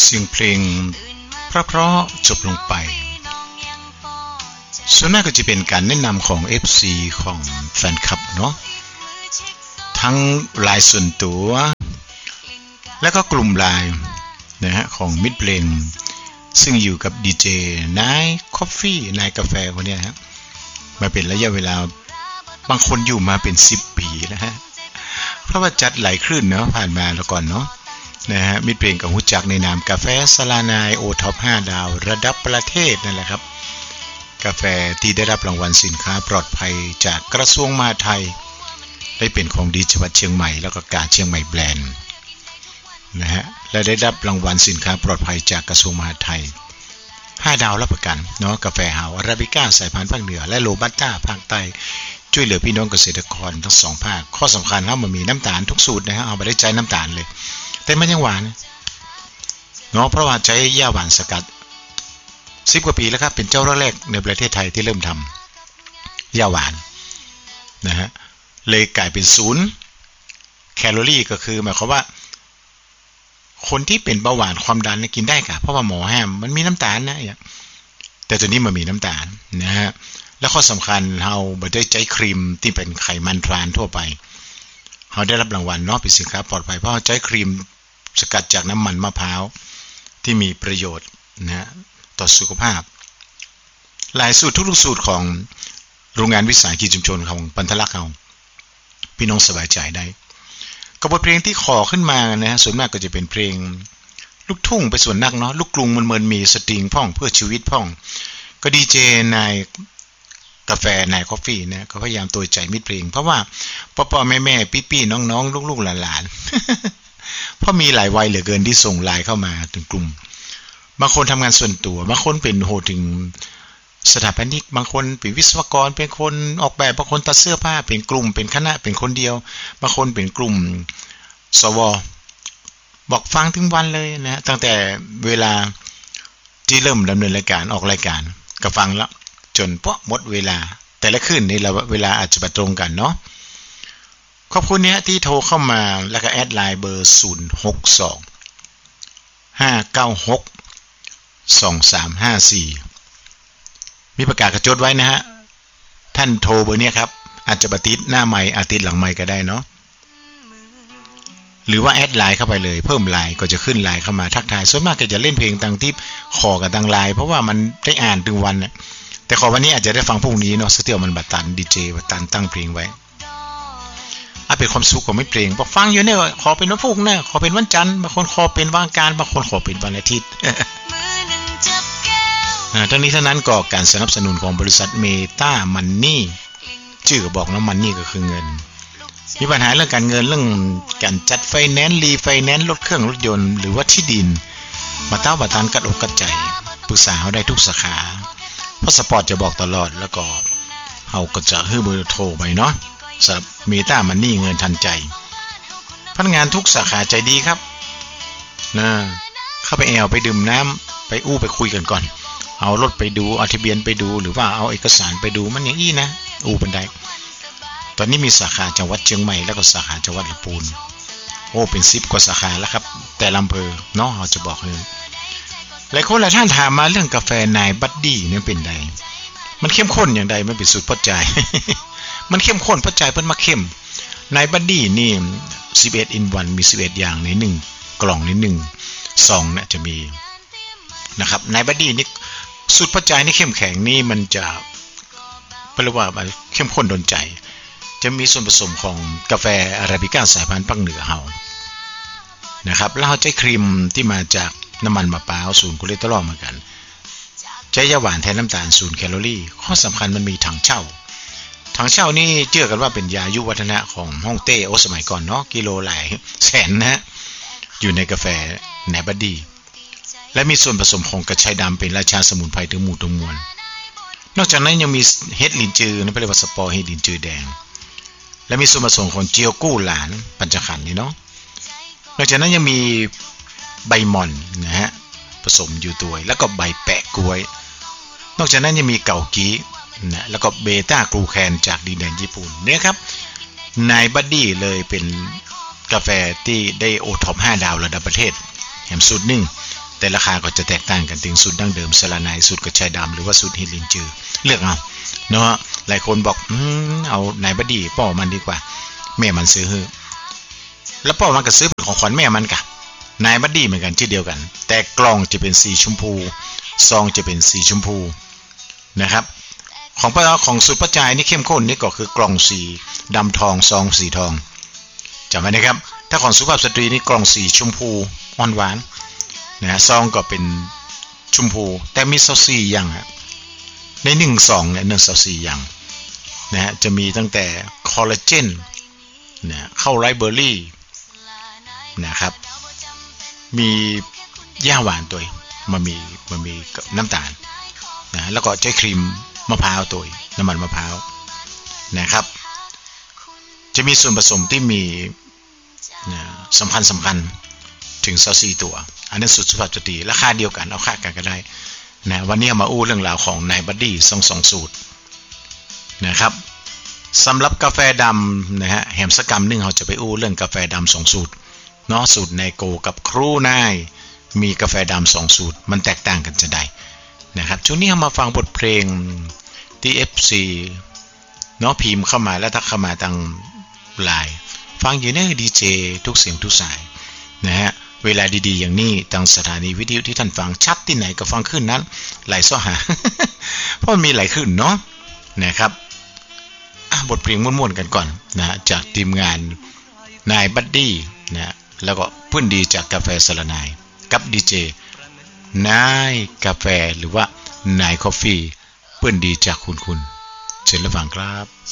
เสียงเพลงเพราะๆจบลงไปส่วนมากก็จะเป็นการแนะนำของ FC ของแฟนคลับเนาะทั้งรายส่วนตัวและก็กลุ่มรายนะฮะของมิตรเพลงซึ่งอยู่กับดีเจนายคอฟฟี่นายกาแฟคนนี้ฮะมาเป็นระยะเวลาบางคนอยู่มาเป็น10ปีนะฮะเพราะว่าจัดหลายคลื่นเนาะผ่านมาแล้วก่อนเนาะนะฮะมิตรเพลงกับฮู้จักในนามกาแฟสลานายโอท็อป5ดาวระดับประเทศนั่นแหละครับกาแฟที่ได้รับรางวัลสินค้าปลอดภัยจากกระทรวงมหาดไทยได้เป็นของดีจังหวัดเชียงใหม่แล้วก็กาเชียงใหม่แบรนด์นะฮะและได้รับรางวัลสินค้าปลอดภัยจากกระทรวงมหาดไทย5ดาวรับประกันเนาะกาแฟเฮาอาราบิก้าสายพันธุ์ภาคเหนือและโรบัสต้าภาคใต้ช่วยเหลือพี่น้องเกษตรกรทั้ง2ภาคข้อสำคัญเฮามันมีน้ำตาลทุกสูตรนะฮะเอาบ่ได้ใจน้ำตาลเลยแต่มันยังหวานเนาะเพราะว่าใช้หญ้าหวานสกัด10กว่าปีแล้วครับเป็นเจ้าแรกในประเทศไทยที่เริ่มทำหญ้าหวานนะฮะเลยกลายเป็น0แคลอรี่ก็คือหมายความว่าคนที่เป็นเบาหวานความดันกินได้ค่ะเพราะว่าหมอห้ามมันมีน้ำตาลนะแต่ตัวนี้มันมีน้ำตาลนะฮะแล้วข้อสำคัญเราบ่ได้ใช้ครีมที่เป็นไขมันทรานทั่วไปเราได้รับรางวัลเนาะเป็นสินค้าปลอดภัยเพราะเราใช้ครีมสกัดจากน้ำมันมะพร้าวที่มีประโยชน์นะต่อสุขภาพหลายสูตรทุกสูตรของโรงงานวิสาหกิจชุมชนของปันทลักษณ์เราพี่น้องสบายใจได้กับบทเพลงที่ขอขึ้นมานะส่วนมากก็จะเป็นเพลงลูกทุ่งไปส่วนนักเนาะลูกกรุงมันมีสตริงพ่องเพื่อชีวิตพ่องก็ดีเจนายกาแฟนายคอฟฟี่นะก็พยายามตัวใจมิตรเพลงเพราะว่าพ่อๆแม่ๆพี่ๆน้องๆลูกๆหลานๆเพราะมีหลายวัยเหลือเกินที่ส่งไลน์เข้ามาถึงกลุ่มบางคนทำงานส่วนตัวบางคนเป็นโหถึงสถาปนิกบางคนเป็นวิศวกรเป็นคนออกแบบบางคนตัดเสื้อผ้าเป็นกลุ่มเป็นคณะเป็นคนเดียวบางคนเป็นกลุ่มสวบอกฟังถึงวันเลยนะตั้งแต่เวลาที่เริ่มดำเนินรายการออกรายการก็ฟังแล้วจนหมดเวลาแต่ละคืนนี่เราเวลาอาจจะไม่ตรงกันเนาะขอบคุณเนี่ยที่โทรเข้ามาแล้วก็แอดไลน์เบอร์062-596-2354มีประกาศกระจดไว้นะฮะท่านโทรเบอร์นี้ครับอาจจะติดหน้าไมค์อาจติดหลังไมค์ก็ได้เนาะหรือว่าแอดไลน์เข้าไปเลยเพิ่มไลน์ก็จะขึ้นไลน์เข้ามาทักทายส่วนมากก็จะเล่นเพลงต่างที่ขอกับทางไลน์เพราะว่ามันได้อ่านถึงวันเนี่ยแต่ขอวันนี้อาจจะได้ฟังพรุ่งนี้เนาะสเตียวมันบัดตันดีเจบัดตันตั้งเพลงไว้เป็นความสุขของไม่เพลงพอฟังอยู่เนี่ยขอเป็นวันพุธนะขอเป็นวันจันทร์บางคนขอเป็นวันอังคารบางคนขอเป็นวันอาทิตย์ทั้งนี้ทั้งนั้นก็การสนับสนุนของบริษัทเมตามันนี่ชื่อก็บอกนะมันนี่ก็คือเงินมีปัญหาเรื่องการเงินเรื่องการจัดไฟแนนซ์รีไฟแนนซ์รถเครื่องรถยนต์หรือว่าที่ดินมาเต้าบัตรกัดอกกัดใจปรึกษาเขาได้ทุกสาขาเพราะสปอร์ตจะบอกตลอดแล้วก็เขาก็จะให้เบอร์โทรไปเนาะสำหรับเมตามันนี่เงินทันใจพนักงานทุกสาขาใจดีครับนะเข้าไปแอลไปดื่มน้ำไปไปคุยกันก่อนเอารถไปดูเอาทะเบียนไปดูหรือว่าเอาเอกสารไปดูมันอย่างอี้นะบันไดตอนนี้มีสาขาจังหวัดเชียงใหม่แล้วก็สาขาจังหวัดลำพูนเป็น10กว่าสาขาแล้วครับแต่อำเภอเนาะเราจะบอกเลยหลายคนหลายท่านถามมาเรื่องกาแฟนายบัดดี้เนี่ยเป็นไดมันเข้มข้นอย่างใดมันเป็นสูตรพอใจ มันเข้มข้นพอใจเพิ่นมาเข้มนายบัดดี้นี่11 in 1มี11อย่างใน1กล่องใน1ซองเนี่ยจะมีนะครับนายบัดดี้นี่สูตรพอใจนี่เข้มแข็งนี่มันจะแปลว่าเข้มข้นโดนใจจะมีส่วนผสมของกาแฟอาราบิก้าสายพันธุ์ภาคเหนือเฮานะครับแล้วเราใช้ครีมที่มาจากน้ำมันมะพร้าว0คอเลสเตอรอลเหมือนกันใช้ยาหวานแทนน้ำตาล0แคลอรี่ข้อสำคัญมันมีถังเช่านี่เชื่อกันว่าเป็นยายุวัฒนะของฮ่องเต้สมัยก่อนเนาะกิโลหลายแสนนะอยู่ในกาแฟแนบัดดี้และมีส่วนผสมของกระชายดำเป็นราชาสมุนไพรถึงหมู่ถึงมวลนอกจากนั้นยังมีเห็ดลินจือนั่นเรียกว่าสปอร์เห็ดลินจือแดงและมีส่วนผสมของเจียวกู้หลานปัญจขันธ์นี่เนาะนอกจากนั้นยังมีใบหม่อนนะฮะผสมอยู่ด้วยแล้วก็ใบแปะกล้วยนอกจากนั้นยังมีเกากีนะแล้วก็เบต้ากลูแคนจากดินแดนญี่ปุ่นเนี่ยครับนายบัดดี้เลยเป็นกาแฟที่ได้โอท็อป5ดาวระดับประเทศแถมสูตร1 แต่ราคาก็จะแตกต่างกันถึงสูตรดั้งเดิมสลาไนสูตรกระชายดำหรือว่าสูตรฮิลินจือเลือกเอาเนาะหลายคนบอกเอานายบดีป่อมันดีกว่าแม่มันซื้อฮื้อแล้วป่อมันก็ซื้อเป็นของขวัญแม่มันกะนายบดีเหมือนกันชื่อเดียวกันแต่กล่องจะเป็นสีชมพูซองจะเป็นสีชมพูนะครับของสูตรประจายนี่เข้มข้นนี่ก็คือกล่องสีดำทองซองสีทองจำไว้นะครับถ้าของสุภาพสตรีนี่กล่องสีชมพูอ่อนหวานนะซองก็เป็นชมพูแต่มี24อย่างใน1ซองเนี่ย24อย่างนะจะมีตั้งแต่คอลลาเจนนะเข้าไรเบอร์รี่นะครับมีย่าหวานตัวมันมีน้ำตาลนะแล้วก็ใช้ครีมมะพร้าวตัวน้ำมันมะพร้าวนะครับจะมีส่วนผสมที่มีสำคัญถึง24ตัวอันนั้นสุภาพสตรีราคาเดียวกันเอาค่ากันก็ได้นะวันนี้มาอู้เรื่องราวของนายบัดดี้2สูตรนะครับสำหรับกาแฟดำนะฮะแฮมสกรรมนึงเราจะไปอู้เรื่องกาแฟดำ2สูตรเนาะสูตรไนโกกับครูนายมีกาแฟดำ2สูตรมันแตกต่างกันจะได้นะครับช่วงนี้มาฟังบทเพลงที่ FC เนาะพิมพ์เข้ามาแล้วทักเข้ามาทางไลน์ฟังอยู่เนี่ยดีเจทุกเสียงทุกสายนะฮะเวลาดีๆอย่างนี้ทางสถานีวิทยุที่ท่านฟังชัดที่ไหนก็ฟังขึ้นนั้นไหลซ้อหา เพราะมีไหลขึ้นเนาะนะครับบทเพลงม่วนๆกันก่อนนะจากทีมงานนายบัดดี้นะแล้วก็เพื่อนดีจากกาแฟสลานายกับดีเจนายกาแฟหรือว่านายคอฟฟี่เพื่อนดีจากคุณเชิญรับฟังครับ